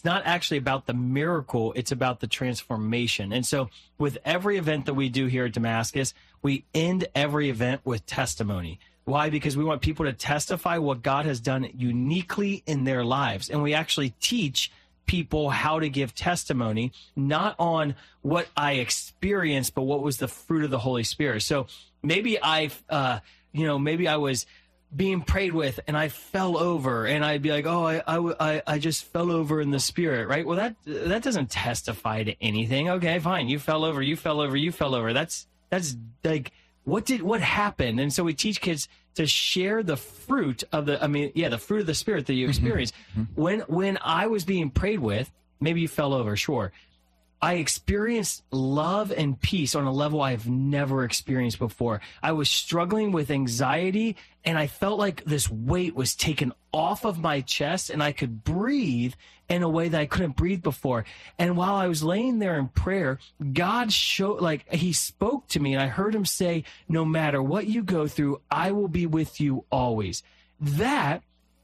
not actually about the miracle, it's about the transformation. And so with every event that we do here at Damascus, we end every event with testimony. Why? Because we want people to testify what God has done uniquely in their lives. And we actually teach people how to give testimony, not on what I experienced, but what was the fruit of the Holy Spirit. So maybe maybe I was being prayed with and I fell over, and I'd be like, I just fell over in the Spirit, right? Well, that doesn't testify to anything. Okay, fine. You fell over. That's like, what happened? And so we teach kids to share the fruit of the fruit of the Spirit that you experience. When I was being prayed with, maybe you fell over, sure. I experienced love and peace on a level I've never experienced before. I was struggling with anxiety, and I felt like this weight was taken off of my chest, and I could breathe in a way that I couldn't breathe before. And while I was laying there in prayer, God he spoke to me, and I heard him say, no matter what you go through, I will be with you always. That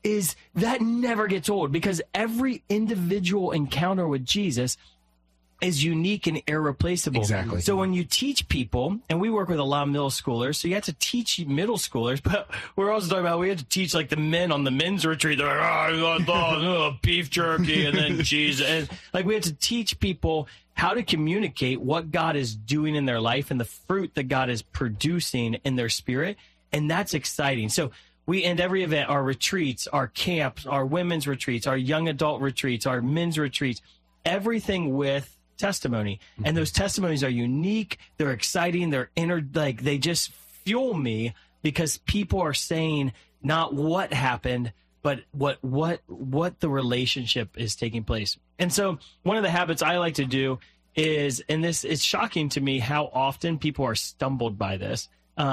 never gets old, because every individual encounter with Jesus is unique and irreplaceable. Exactly. So when you teach people, and we work with a lot of middle schoolers, so you have to teach middle schoolers, but we're also talking about, we have to teach like the men on the men's retreat. They're like, beef jerky and then cheese. And like, we have to teach people how to communicate what God is doing in their life and the fruit that God is producing in their spirit. And that's exciting. So we end every event, our retreats, our camps, our women's retreats, our young adult retreats, our men's retreats, everything with testimony. And those testimonies are unique, they're exciting, they just fuel me, because people are saying not what happened, but what the relationship is taking place. And so one of the habits I like to do is, and this is shocking to me how often people are stumbled by this.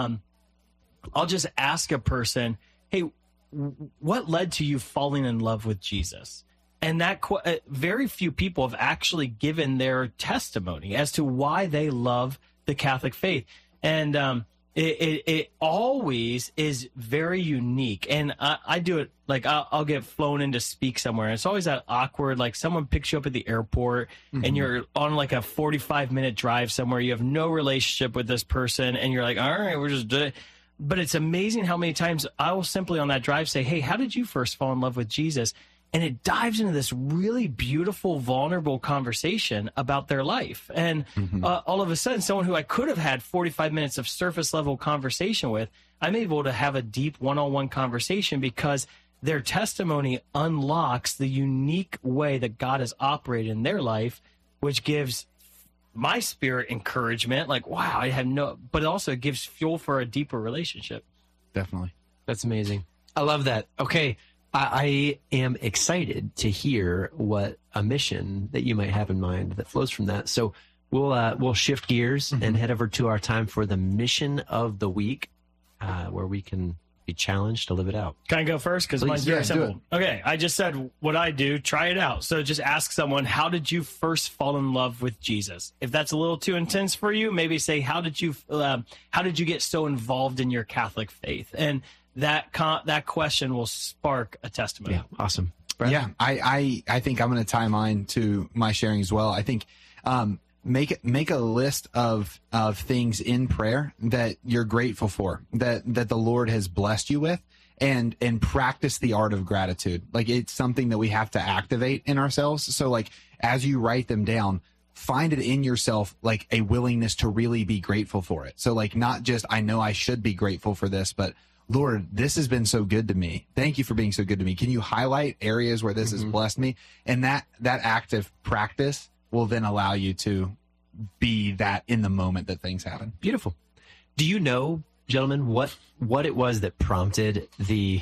I'll just ask a person, hey, what led to you falling in love with Jesus? And that very few people have actually given their testimony as to why they love the Catholic faith. And it always is very unique. And I do it, like I'll get flown in to speak somewhere. And it's always that awkward, like someone picks you up at the airport and you're on like a 45-minute drive somewhere. You have no relationship with this person. And you're like, all right, we're just doing it. But it's amazing how many times I will simply on that drive say, hey, how did you first fall in love with Jesus? And it dives into this really beautiful, vulnerable conversation about their life. And all of a sudden, someone who I could have had 45 minutes of surface level conversation with, I'm able to have a deep one-on-one conversation, because their testimony unlocks the unique way that God has operated in their life, which gives my spirit encouragement. Like, wow, but it also gives fuel for a deeper relationship. Definitely. That's amazing. I love that. Okay. I am excited to hear what a mission that you might have in mind that flows from that. So we'll shift gears and head over to our time for the mission of the week, where we can be challenged to live it out. Can I go first? Because mine's very simple. Okay, I just said what I do. Try it out. So just ask someone, how did you first fall in love with Jesus? If that's a little too intense for you, maybe say, how did you get so involved in your Catholic faith? And that question will spark a testimony. Yeah, awesome. Brad? Yeah, I think I'm going to tie mine to my sharing as well. I think make a list of things in prayer that you're grateful for, that the Lord has blessed you with, and practice the art of gratitude. Like, it's something that we have to activate in ourselves. So like, as you write them down, find it in yourself, like a willingness to really be grateful for it. So like, not just, I know I should be grateful for this, but Lord, this has been so good to me. Thank you for being so good to me. Can you highlight areas where this has blessed me? And that active practice will then allow you to be that in the moment that things happen. Beautiful. Do you know, gentlemen, what it was that prompted the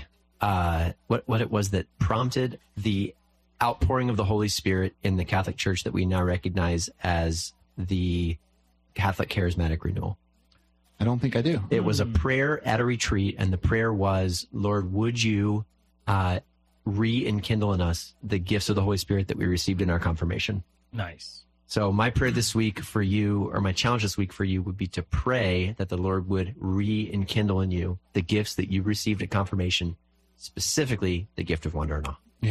outpouring of the Holy Spirit in the Catholic Church that we now recognize as the Catholic Charismatic Renewal? I don't think I do. It was a prayer at a retreat, and the prayer was, Lord, would you re-enkindle in us the gifts of the Holy Spirit that we received in our confirmation? Nice. So my prayer this week for you, or my challenge this week for you, would be to pray that the Lord would re-enkindle in you the gifts that you received at confirmation, specifically the gift of wonder and awe. Yeah.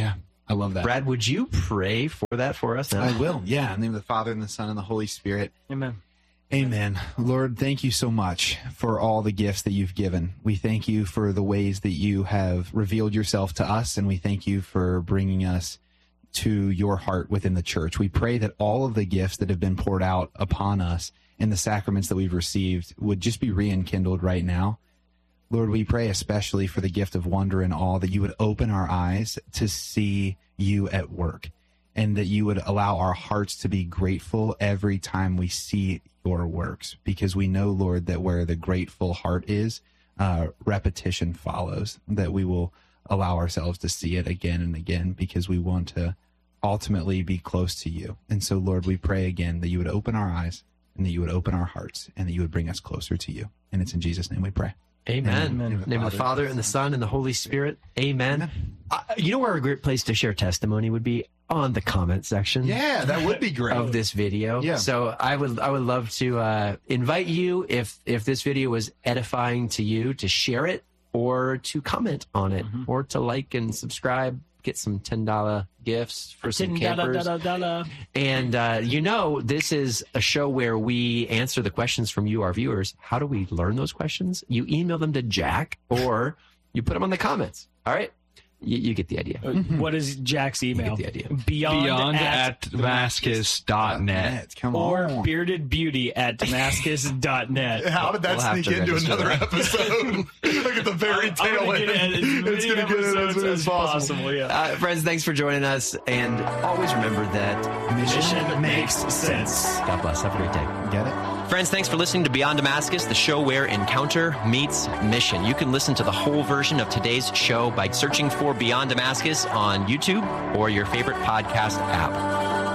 I love that. Brad, would you pray for that for us now? I will. Yeah. In the name of the Father and the Son and the Holy Spirit. Amen. Amen. Lord, thank you so much for all the gifts that you've given. We thank you for the ways that you have revealed yourself to us, and we thank you for bringing us to your heart within the church. We pray that all of the gifts that have been poured out upon us and the sacraments that we've received would just be rekindled right now. Lord, we pray especially for the gift of wonder and awe, that you would open our eyes to see you at work, and that you would allow our hearts to be grateful every time we see your works, because we know, Lord, that where the grateful heart is, repetition follows, that we will allow ourselves to see it again and again because we want to ultimately be close to you. And so, Lord, we pray again that you would open our eyes and that you would open our hearts and that you would bring us closer to you. And it's in Jesus' name we pray. Amen. Amen. In the name of the Father and the Son and the Holy Spirit. Amen. You know where a great place to share testimony would be? On the comment section. Yeah, that would be great. Of this video. Yeah. So I would love to invite you, if this video was edifying to you, to share it or to comment on it or to like and subscribe, get some $10 gifts for some campers. And this is a show where we answer the questions from you, our viewers. How do we learn those questions? You email them to Jack or you put them on the comments. All right? You get the idea. What is Jack's email? You get the idea. Beyond at Damascus.net. Come Or on. beardedbeauty@damascus.net. How did that We'll have sneak to into register another that. episode? Look at the very I'm tail gonna get end. it as many episodes as possible. Yeah. Friends, thanks for joining us. And always remember that Mission makes sense. God bless. Have a great day. Get it? Friends, thanks for listening to Beyond Damascus, the show where encounter meets mission. You can listen to the whole version of today's show by searching for Beyond Damascus on YouTube or your favorite podcast app.